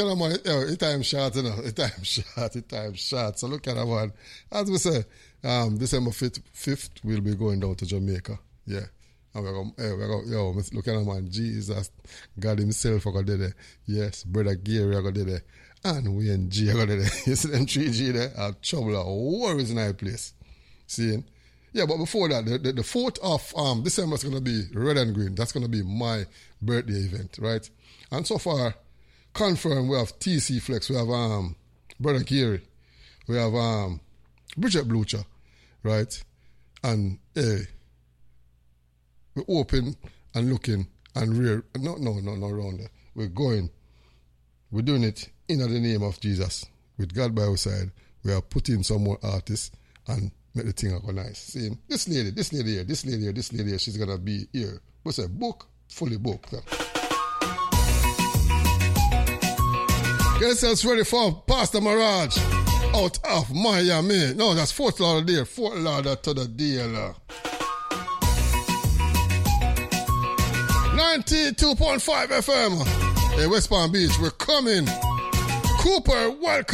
at the man, it time short, you know. It time short. So look at the man. As we say, December 5th, we'll be going down to Jamaica. Yeah. And we're going, look at the man, Jesus, God himself are going to do there. Yes, Brother Gary are going to do there. And we and G are going to do there. You see them 3G there? Have trouble or worries in our place. Seeing? Yeah, but before that, the 4th of December is going to be Red and Green. That's going to be my birthday event, right? And so far, confirmed, we have TC Flex, we have Brother Gary, we have Bridget Blucher, right? And we're open and looking and real. No, around there. We're going. We're doing it in the name of Jesus. With God by our side, we are putting some more artists and make the thing go nice. See, this lady here, she's going to be here. What's a book? Fully booked. Get yourselves ready for Pastor Mirage out of Miami. No, that's Fort Lauderdale. Fort Lauderdale to the deal. 92.5 FM. Hey, West Palm Beach, we're coming. Cooper, welcome.